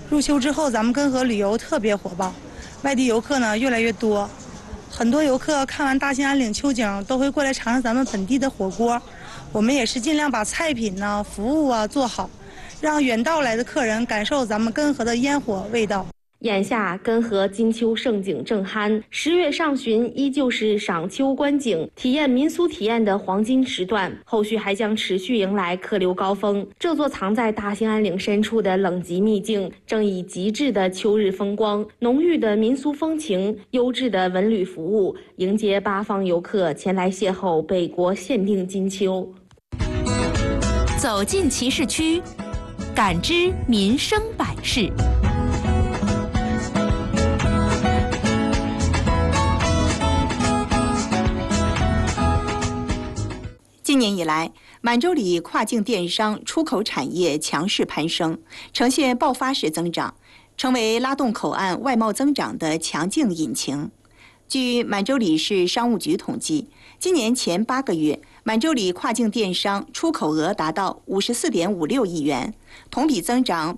入秋之后，咱们根河旅游特别火爆，外地游客呢越来越多。很多游客看完大兴安岭秋景，都会过来尝尝咱们本地的火锅。我们也是尽量把菜品呢、服务啊做好，让远道来的客人感受咱们根河的烟火味道。 眼下根河金秋盛景正酣，10月上旬依旧是赏秋观景、体验民俗体验的黄金时段，后续还将持续迎来客流高峰。这座藏在大兴安岭深处的冷极秘境，正以极致的秋日风光、浓郁的民俗风情、优质的文旅服务，迎接八方游客前来邂逅北国限定金秋。 走进骑士区，感知民生百事。今年以来，满洲里跨境电商出口产业强势攀升，呈现爆发式增长，成为拉动口岸外贸增长的强劲引擎。据满洲里市商务局统计，今年前8个月，满洲里跨境电商出口额达到54.56亿元，同比增长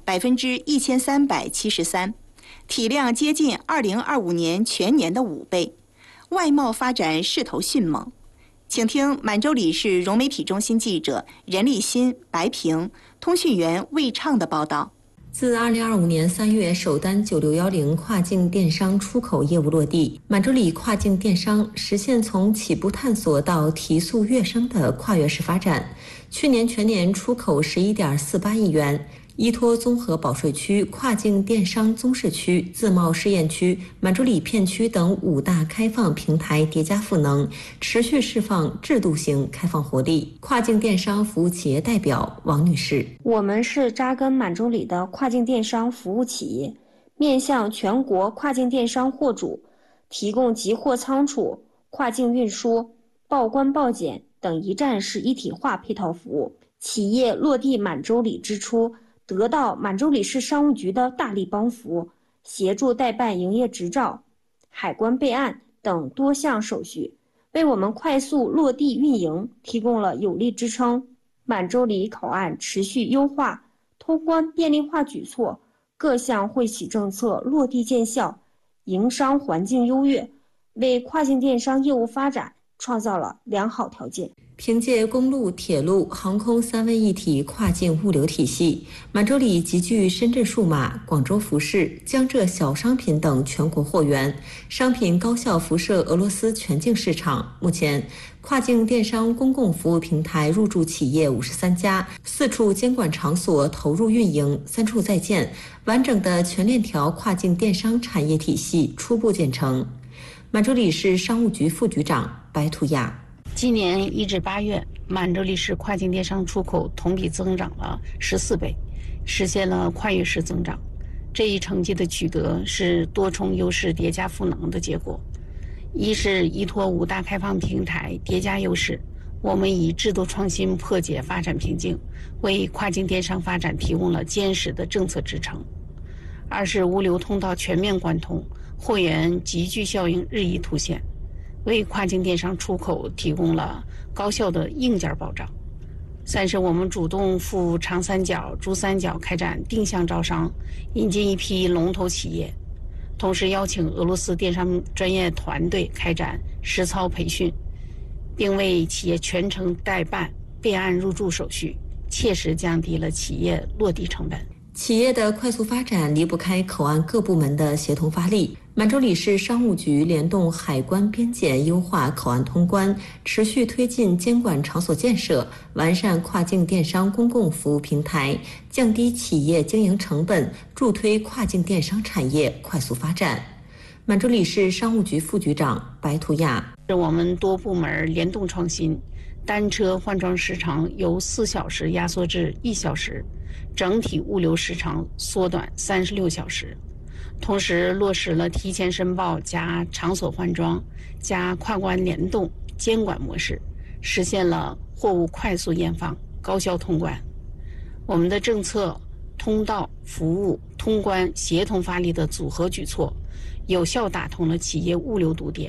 1373%，体量接近2025年全年的5倍，外贸发展势头迅猛。请听满洲里市融媒体中心记者任立新、白平、通讯员魏畅的报道。 自2025年3月首单9610跨境电商出口业务落地，满洲里跨境电商实现从起步探索到提速跃升的跨越式发展。去年全年出口11.48亿元。依托综合保税区、跨境电商综试区、自贸试验区、满洲里片区等5大开放平台叠加赋能，持续释放制度性开放活力。跨境电商服务企业代表王女士： 我们是扎根满洲里的跨境电商服务企业，面向全国跨境电商货主，提供集货仓储、跨境运输、报关报检等一站式一体化配套服务。企业落地满洲里之初，得到满洲里市商务局的大力帮扶，协助代办营业执照、海关备案等多项手续，为我们快速落地运营提供了有力支撑。满洲里口岸持续优化，通关便利化举措，各项惠企政策落地见效，营商环境优越，为跨境电商业务发展创造了良好条件。 凭借公路、铁路、航空3位一体跨境物流体系，满洲里集聚深圳数码、广州服饰、江浙小商品等全国货源，商品高效辐射俄罗斯全境市场。目前，跨境电商公共服务平台入驻企业53家，4处监管场所投入运营，3处在建，完整的全链条跨境电商产业体系初步建成。满洲里市商务局副局长白图亚： 今年1至8月，满洲里市跨境电商出口同比增长了14倍，实现了跨越式增长。这一成绩的取得是多重优势叠加赋能的结果。一是依托5大开放平台叠加优势，我们以制度创新破解发展瓶颈，为跨境电商发展提供了坚实的政策支撑。二是物流通道全面贯通，货源集聚效应日益凸显，为跨境电商出口提供了高效的硬件保障。三是我们主动赴长三角、珠三角开展定向招商，引进一批龙头企业，同时邀请俄罗斯电商专业团队开展实操培训，并为企业全程代办备案入驻手续，切实降低了企业落地成本。 企业的快速发展离不开口岸各部门的协同发力。满洲里市商务局联动海关边检，优化口岸通关，持续推进监管场所建设，完善跨境电商公共服务平台，降低企业经营成本，助推跨境电商产业快速发展。满洲里市商务局副局长白图亚： 我们多部门联动创新，单车换装时长由4小时压缩至1小时，整体物流时长缩短36小时。同时落实了提前申报加场所换装加跨关联动监管模式，实现了货物快速验放、高效通关。我们的政策、通道、服务、通关协同发力的组合举措，有效打通了企业物流堵点，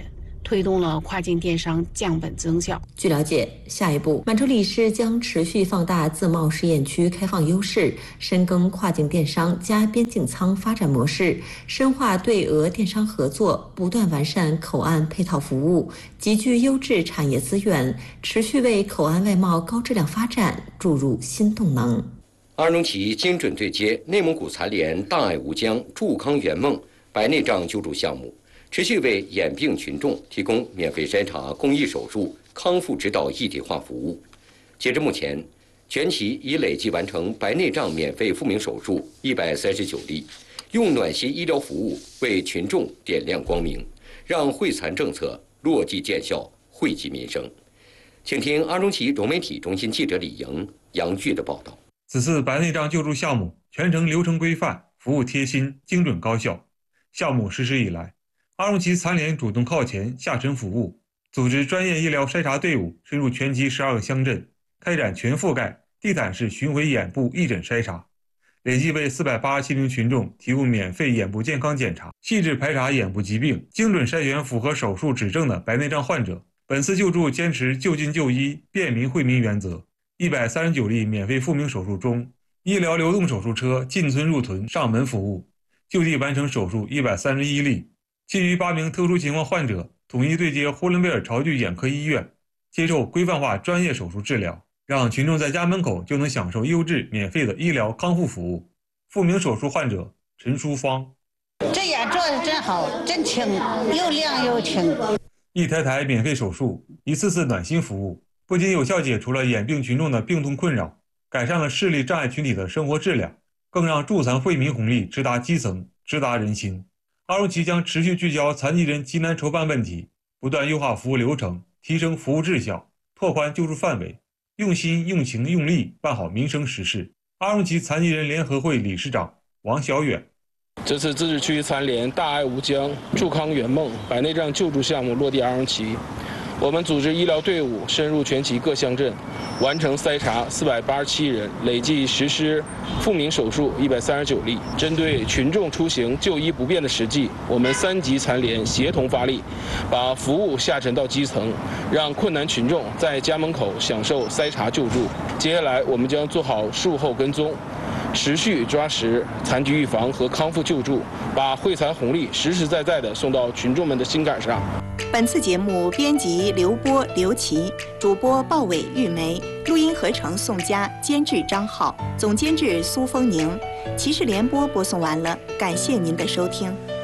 推动了跨境电商降本增效。 据了解，下一步满洲里市将持续放大自贸试验区开放优势，深耕跨境电商加边境仓发展模式，深化对俄电商合作，不断完善口岸配套服务，集聚优质产业资源，持续为口岸外贸高质量发展注入新动能。 阿荣旗精准对接内蒙古残联大爱无疆助康圆梦白内障救助项目，持续为眼病群众提供免费筛查、公益手术、康复指导一体化服务。截至目前，全旗已累计完成白内障免费复明手术139例，用暖心医疗服务为群众点亮光明，让惠残政策落地见效，惠及民生。请听阿荣旗融媒体中心记者李莹、杨玉的报道。 此次白内障救助项目全程流程规范，服务贴心、精准高效。项目实施以来，阿荣旗残联主动靠前下沉服务，组织专业医疗筛查队伍深入全旗12个乡镇，开展全覆盖地毯式巡回眼部义诊筛查，累计为487名群众提供免费眼部健康检查，细致排查眼部疾病，精准筛选符合手术指证的白内障患者。本次救助坚持就近就医、便民惠民原则。139例免费复明手术中，医疗流动手术车进村入屯上门服务，就地完成手术131例。其余8名特殊情况患者统一对接呼伦贝尔潮聚眼科医院，接受规范化专业手术治疗，让群众在家门口就能享受优质免费的医疗康复服务。复明手术患者陈淑芳： 这眼做的真好，真轻，又亮又轻。 一台台免费手术，一次次暖心服务，不仅有效解除了眼病群众的病痛困扰，改善了视力障碍群体的生活质量，更让助残惠民红利直达基层，直达人心。阿荣旗将持续聚焦残疾人急难筹办问题，不断优化服务流程，提升服务质效，拓宽救助范围，用心、用情、用力办好民生实事。阿荣旗残疾人联合会理事长王小远： 这次自治区残联大爱无疆助康圆梦白内障救助项目落地阿荣旗，我们组织医疗队伍深入全旗各乡镇，完成筛查487人，累计实施复明手术139例。针对群众出行就医不便的实际，我们3级残联协同发力，把服务下沉到基层，让困难群众在家门口享受筛查救助。接下来，我们将做好术后跟踪，持续抓实残疾预防和康复救助，把惠残红利实实在在地送到群众们的心坎上。 本次节目编辑刘波、刘琦，主播鲍伟、玉梅，录音合成宋佳，监制张浩，总监制苏丰宁。骑士联播播送完了，感谢您的收听。